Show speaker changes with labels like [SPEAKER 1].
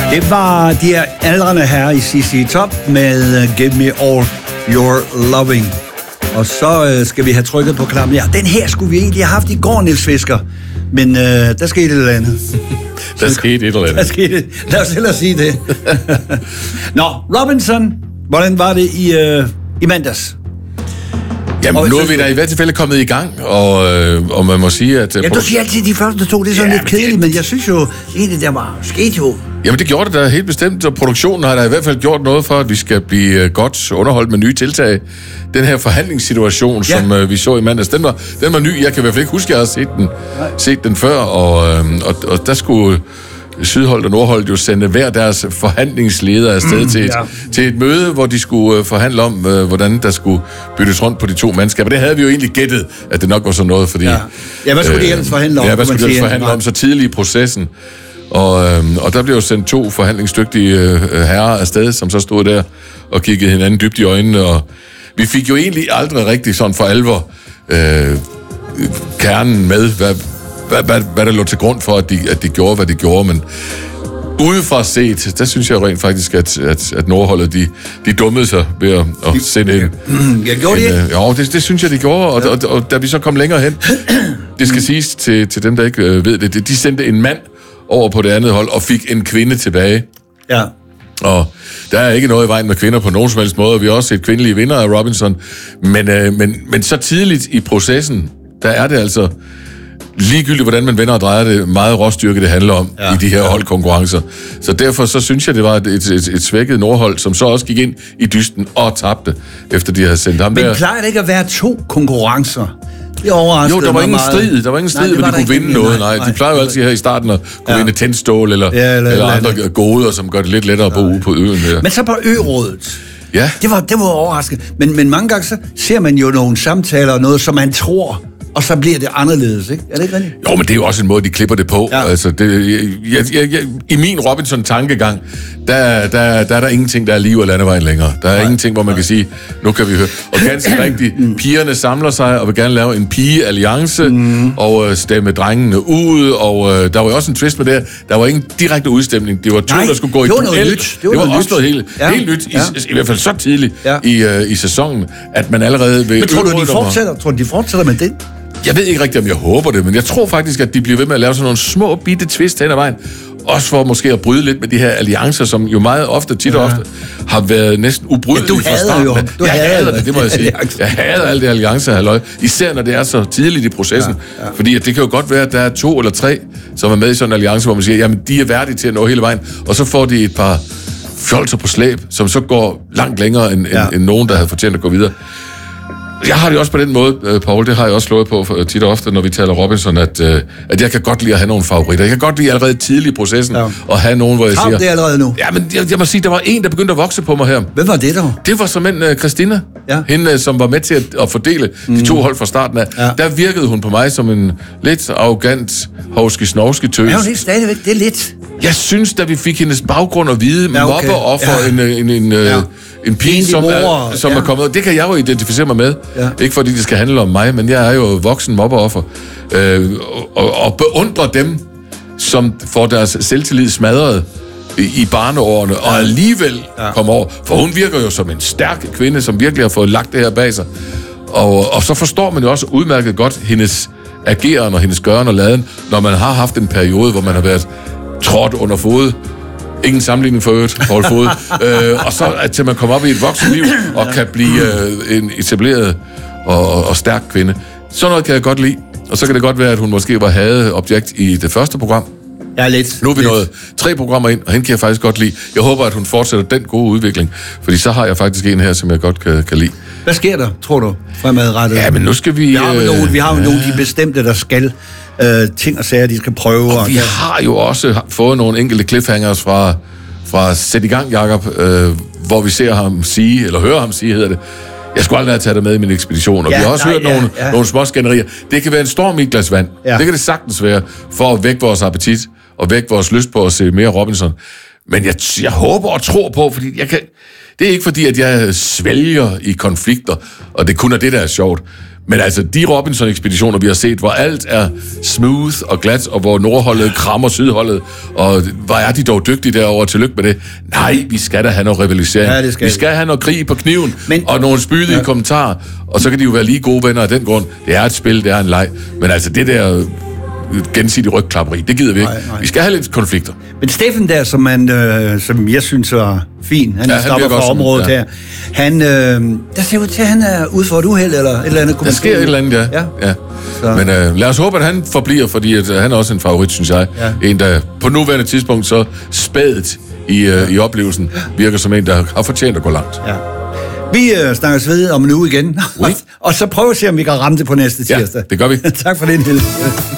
[SPEAKER 1] Det var de her aldrende her i CC Top med Give Me All Your Loving. Og så skal vi have trykket på knappen. Ja, den her skulle vi egentlig have haft i går, Niels Fisker. Men der skete et eller andet.
[SPEAKER 2] Der skete et eller andet.
[SPEAKER 1] Lad os hellere sige det. Nå, Robinson, hvordan var det i mandags?
[SPEAKER 2] Jamen, nu er vi da i hvert fald kommet i gang, og man må sige, at...
[SPEAKER 1] Ja, du siger altid de første to, det er sådan lidt kedeligt, men jeg synes jo, egentlig, der var sket jo.
[SPEAKER 2] Jamen, det gjorde det da helt bestemt, og produktionen har da i hvert fald gjort noget for, at vi skal blive godt underholdt med nye tiltag. Den her forhandlingssituation, som vi så i mandags, den var ny. Jeg kan i hvert fald ikke huske, at jeg har set den før, og der skulle Sydholt og Nordholt jo sende hver deres forhandlingsleder afsted til et møde, hvor de skulle forhandle om, hvordan der skulle byttes rundt på de to mandskaber. Det havde vi jo egentlig gættet, at det nok var sådan noget, fordi...
[SPEAKER 1] Ja, hvad skulle de ellers forhandle om?
[SPEAKER 2] Ja, hvad skulle de ellers forhandle om så tidligt i processen? Og der blev jo sendt to forhandlingsdygtige herrer afsted, som så stod der og kiggede hinanden dybt i øjnene, og vi fik jo egentlig aldrig rigtig sådan for alvor kernen med, hvad der lå til grund for, at de gjorde, hvad de gjorde, men udefra set, der synes jeg rent faktisk, at Nordholdet, de dummede sig ved at sende en...
[SPEAKER 1] Jeg gjorde det?
[SPEAKER 2] Jo, det synes jeg, de gjorde, og da vi så kom længere hen, det skal siges til dem, der ikke ved det, de sendte en mand over på det andet hold, og fik en kvinde tilbage.
[SPEAKER 1] Ja.
[SPEAKER 2] Og der er ikke noget i vejen med kvinder på nogen som helst måde, og vi har også set kvindelige vinder af Robinson, men så tidligt i processen, der er det altså ligegyldigt, hvordan man vender og drejer det, meget råstyrke det handler om i de her holdkonkurrencer. Så derfor så synes jeg, det var et svækket Nordhold, som så også gik ind i dysten og tabte, efter de havde sendt ham der.
[SPEAKER 1] Men plejer det ikke at være to konkurrencer? Det overraskede
[SPEAKER 2] jo, der var ingen strid. Der var ingen strid, hvor de kunne vinde noget. Nej, de plejer jo altid her i starten at kunne vinde tændstål eller andre goder, som gør det lidt lettere at bo ude på øen. Der.
[SPEAKER 1] Men så på ørådet.
[SPEAKER 2] Ja.
[SPEAKER 1] Det var overraskende. Men mange gange så ser man jo nogle samtaler og noget, som man tror, og så bliver det anderledes, ikke? Er det ikke rigtigt?
[SPEAKER 2] Jo, men det er jo også en måde, de klipper det på. Ja. Altså, i min Robinson-tankegang, der er der ingenting, der er liv og landevejen længere. Der er ingenting, hvor man kan sige, nu kan vi høre. Og ganske rigtigt, pigerne samler sig og vil gerne lave en pigealliance og stemme drengene ud, og der var jo også en twist med det. Der var ingen direkte udstemning. Det var to, der skulle gå i duel. Det var også noget helt nyt, i hvert fald så tidligt i sæsonen, at man allerede vil...
[SPEAKER 1] Men tror du, de fortsætter med det?
[SPEAKER 2] Jeg ved ikke rigtigt, om jeg håber det, men jeg tror faktisk, at de bliver ved med at lave sådan nogle små bitte twist hen ad vejen. Også for måske at bryde lidt med de her alliancer, som jo meget ofte, tit og ofte, har været næsten ubrydelige fra starten. Jeg hader det, må jeg sige. Jeg hader alle de alliancer, halløj. Især når det er så tidligt i processen. Fordi at det kan jo godt være, at der er 2 eller 3, som er med i sådan en alliance, hvor man siger, jamen de er værdige til at nå hele vejen. Og så får de et par fjolser på slæb, som så går langt længere end nogen, der havde fortjent at gå videre. Jeg har det også på den måde, Paul, det har jeg også slået på tit og ofte, når vi taler Robinson, at jeg kan godt lide at have nogle favoritter. Jeg kan godt lide allerede tidligt i processen at have nogen, hvor jeg siger...
[SPEAKER 1] det allerede nu?
[SPEAKER 2] Ja, men jeg må sige, der var en, der begyndte at vokse på mig her.
[SPEAKER 1] Hvem var det dog?
[SPEAKER 2] Det var såmænd Christina. Ja. Hende, som var med til at fordele de to hold fra starten af. Ja. Der virkede hun på mig som en lidt arrogant, hovski-snovski tøs.
[SPEAKER 1] Ja, det er stadigvæk, det er lidt.
[SPEAKER 2] Jeg synes, da vi fik hendes baggrund at vide, mobbeoffer, en pige, som er kommet. Det kan jeg jo identificere mig med. Ja. Ikke fordi det skal handle om mig, men jeg er jo voksen mobbeoffer. Og beundrer dem, som får deres selvtillid smadret i barneårene, og alligevel kommer over. For hun virker jo som en stærk kvinde, som virkelig har fået lagt det her bag sig. Og så forstår man jo også udmærket godt hendes ageren og hendes gøren og laden, når man har haft en periode, hvor man har været trådt under fod. Ingen sammenligning for øvrigt, Paul Fod. Og så til man kommer op i et voksenliv og kan blive en etableret og stærk kvinde. Sådan noget kan jeg godt lide. Og så kan det godt være, at hun måske var hadeobjekt i det første program.
[SPEAKER 1] Ja, lidt.
[SPEAKER 2] Nu er vi nået 3 programmer ind, og hende kan jeg faktisk godt lide. Jeg håber, at hun fortsætter den gode udvikling, fordi så har jeg faktisk en her, som jeg godt kan lide.
[SPEAKER 1] Hvad sker der, tror du, fremadrettet?
[SPEAKER 2] Ja, men nu skal vi...
[SPEAKER 1] Vi har jo nogle de bestemte, der skal ting og sager, de skal prøve.
[SPEAKER 2] Og vi har jo også fået nogle enkelte cliffhangers fra Sæt i gang, Jacob, hvor vi ser ham sige, eller hører ham sige, hedder det, jeg skulle aldrig have taget det med i min ekspedition, og vi har også hørt nogle små skænderier. Det kan være en storm i et glas vand. Ja. Det kan det sagtens være, for at vække vores appetit, og vække vores lyst på at se mere Robinson. Men jeg håber og tror på, fordi det er ikke fordi, at jeg svælger i konflikter, og det kun er det, der er sjovt. Men altså, de Robinson-ekspeditioner, vi har set, hvor alt er smooth og glat, og hvor Nordholdet krammer Sydholdet, og hvor er de dog dygtige derovre, tillykke med det. Nej, vi skal da have noget rivalisering. Ja, vi skal have noget krig på kniven, og nogle spydige kommentarer, og så kan de jo være lige gode venner af den grund. Det er et spil, det er en leg. Men altså, det der gensidig rygklapperi, det gider vi ikke. Nej. Vi skal have lidt konflikter.
[SPEAKER 1] Men Steffen der, som jeg synes var fin, han stopper for området her, han, der ser ud til, at han er ude for et uheld, eller et eller andet.
[SPEAKER 2] Der sker et eller andet, ja. Men lad os håbe, at han forbliver, fordi at, han er også en favorit, synes jeg. Ja. En, der på nuværende tidspunkt så spædet i oplevelsen, virker som en, der har fortjent at gå langt. Ja.
[SPEAKER 1] Vi snakkes ved om en uge igen, og så prøver at se, om vi kan ramme det på næste tirsdag.
[SPEAKER 2] Ja, det gør vi.
[SPEAKER 1] Tak for det, Niels.